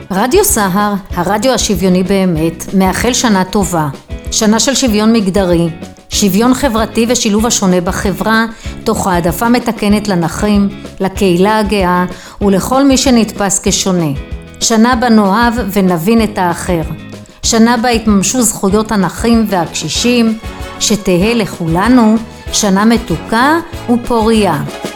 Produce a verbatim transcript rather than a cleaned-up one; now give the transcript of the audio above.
רדיו סהר, הרדיו השוויוני באמת, מאחל שנה טובה. שנה של שוויון מגדרי, שוויון חברתי ושילוב השונה בחברה, תוך העדפה מתקנת לנכים, לקהילה הגאה ולכל מי שנתפס כשונה. שנה בה נאהב ונבין את האחר. שנה בה התממשו זכויות הנכים והקשישים, שתהא לכולנו שנה מתוקה ופוריה.